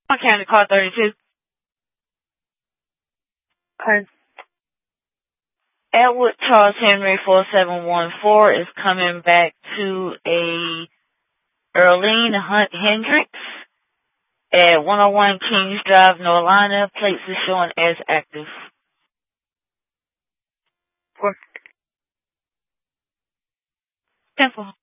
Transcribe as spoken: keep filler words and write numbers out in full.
County car thirty-two. Okay. Edward Charles Henry four seven one four is coming back to a Earlene Hunt Hendricks at one oh one Kings Drive, North. Plates is showing as active. Four. Simple.